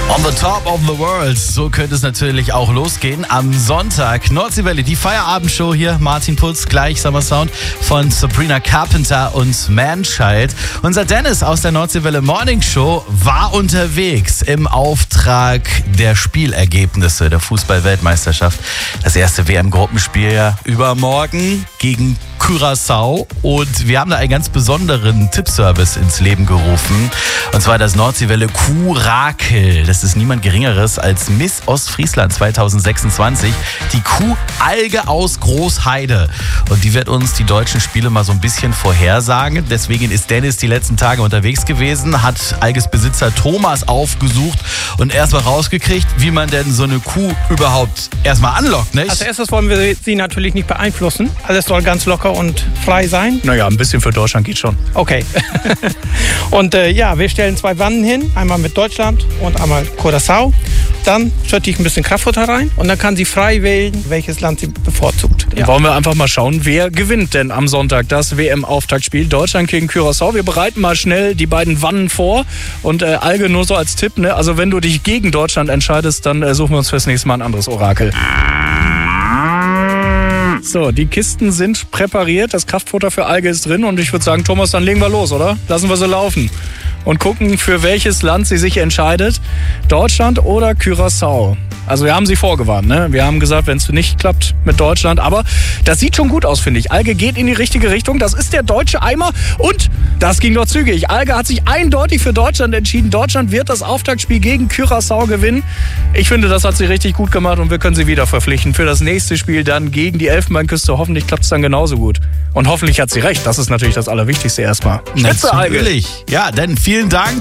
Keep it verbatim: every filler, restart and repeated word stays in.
On the top of the world, so könnte es natürlich auch losgehen. Am Sonntag Nordseewelle, die Feierabendshow hier. Martin Putz, gleich Summer Sound von Sabrina Carpenter und Manchild. Unser Dennis aus der Nordseewelle Morning Show war unterwegs im Auftrag der Spielergebnisse der Fußball-Weltmeisterschaft. Das erste W M-Gruppenspiel ja übermorgen gegen Curaçao, und wir haben da einen ganz besonderen Tippservice ins Leben gerufen, und zwar das Nordseewelle Kuhrakel. Das ist niemand Geringeres als Miss Ostfriesland zwanzig sechsundzwanzig, die Kuhalge aus Großheide, und die wird uns die deutschen Spiele mal so ein bisschen vorhersagen. Deswegen ist Dennis die letzten Tage unterwegs gewesen, hat Alges Besitzer Thomas aufgesucht und erstmal rausgekriegt, wie man denn so eine Kuh überhaupt erstmal anlockt, nicht? Als erstes wollen wir sie natürlich nicht beeinflussen. Alles soll ganz locker und frei sein. Naja, ein bisschen für Deutschland geht schon. Okay. Und äh, ja, wir stellen zwei Wannen hin. Einmal mit Deutschland und einmal Curaçao. Dann schütte ich ein bisschen Kraftfutter rein und dann kann sie frei wählen, welches Land sie bevorzugt. Ja. Wollen wir einfach mal schauen, wer gewinnt denn am Sonntag das W M-Auftaktspiel Deutschland gegen Curaçao. Wir bereiten mal schnell die beiden Wannen vor. Und äh, Alge, nur so als Tipp, ne? Also wenn du dich gegen Deutschland entscheidest, dann äh, suchen wir uns fürs nächste Mal ein anderes Orakel. So, die Kisten sind präpariert, das Kraftfutter für Alge ist drin, und ich würde sagen, Thomas, dann legen wir los, oder? Lassen wir sie laufen und gucken, für welches Land sie sich entscheidet. Deutschland oder Curaçao? Also wir haben sie vorgewarnt, ne? Wir haben gesagt, wenn es nicht klappt mit Deutschland, aber das sieht schon gut aus, finde ich. Alge geht in die richtige Richtung, das ist der deutsche Eimer, und das ging doch zügig. Alge hat sich eindeutig für Deutschland entschieden. Deutschland wird das Auftaktspiel gegen Curaçao gewinnen. Ich finde, das hat sie richtig gut gemacht, und wir können sie wieder verpflichten für das nächste Spiel dann gegen die Elfenbeinküste. Hoffentlich klappt es dann genauso gut. Und hoffentlich hat sie recht. Das ist natürlich das Allerwichtigste erstmal. Spitze, Alge. Natürlich. Ja, denn vielen Dank